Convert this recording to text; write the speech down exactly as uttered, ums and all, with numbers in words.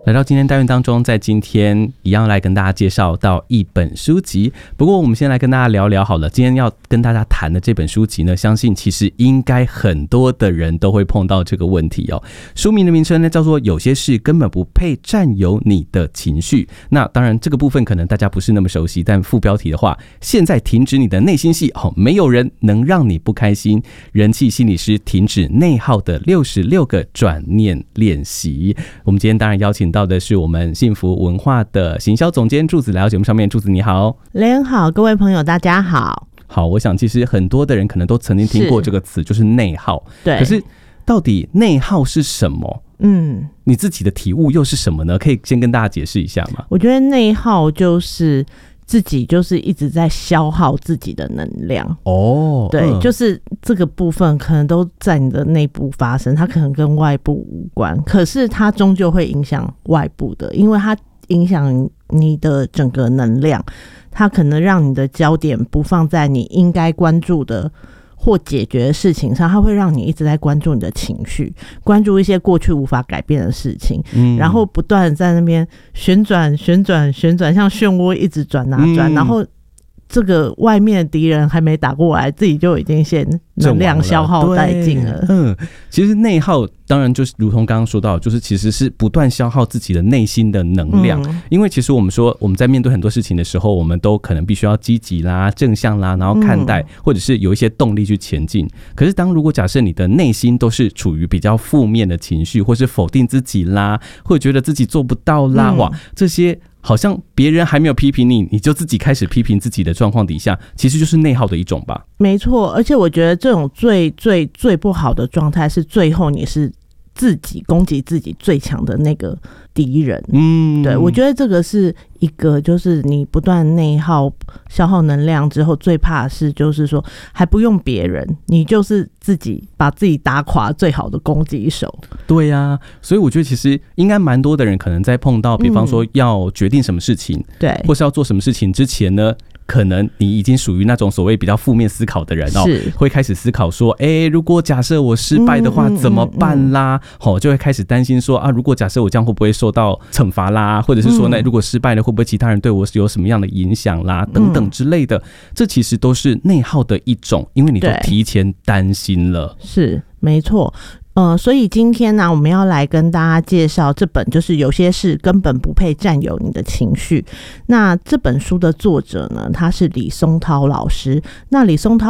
来到今天单元当中，在今天一样来跟大家介绍到一本书籍。不过我们先来跟大家聊聊好了，今天要跟大家谈的这本书籍呢，相信其实应该很多的人都会碰到这个问题哦。书名的名称呢叫做《有些事根本不配占有你的情绪》。那当然这个部分可能大家不是那么熟悉，但副标题的话，现在停止你的内心戏哦，没有人能让你不开心。人气心理师停止内耗的六十六个转念练习。我们今天当然邀请到的是我们幸福文化的行销总监柱子来到节目上面。柱子你好。 雷恩好，各位朋友大家好。 好，我想其实很多的人可能都曾经听过这个词，就是内耗。 对， 可是到底内耗是什么？嗯，你自己的体悟又是什么呢？可以先跟大家解释一下吗？ 我觉得内耗就是自己就是一直在消耗自己的能量哦，对、嗯，就是这个部分可能都在你的内部发生，它可能跟外部无关，可是它终究会影响外部的，因为它影响你的整个能量，它可能让你的焦点不放在你应该关注的或解决的事情上，它会让你一直在关注你的情绪，关注一些过去无法改变的事情、嗯、然后不断在那边旋转旋转旋转，像漩涡一直转啊转、嗯、然后这个外面的敌人还没打过来，自己就已经先能量消耗殆尽了。 嗯，其实内耗当然就是如同刚刚说到，就是其实是不断消耗自己的内心的能量、嗯、因为其实我们说我们在面对很多事情的时候，我们都可能必须要积极啦、正向啦，然后看待、嗯、或者是有一些动力去前进。可是当如果假设你的内心都是处于比较负面的情绪，或是否定自己啦，或者觉得自己做不到啦、嗯、哇，这些好像别人还没有批评你，你就自己开始批评自己的状况底下，其实就是内耗的一种吧。 没错，而且我觉得这种最最最不好的状态是最后你是自己攻击自己最强的那个敌人。嗯，对，我觉得这个是一个就是你不断内耗消耗能量之后，最怕的是就是说还不用别人，你就是自己把自己打垮最好的攻击手。 对啊，所以我觉得其实应该蛮多的人可能在碰到比方说要决定什么事情、嗯、对，或是要做什么事情之前呢，可能你已经属于那种所谓比较负面思考的人哦，会开始思考说，哎、欸，如果假设我失败的话怎么办啦？嗯嗯嗯哦、就会开始担心说啊，如果假设我这样会不会受到惩罚啦？或者是说呢，如果失败了会不会其他人对我有什么样的影响啦？等等之类的，嗯、这其实都是内耗的一种，因为你都提前担心了。 是，没错。呃，所以今天呢、啊，我们要来跟大家介绍这本就是有些事根本不配占有你的情绪。那这本书的作者呢，他是李松涛老师。那李松涛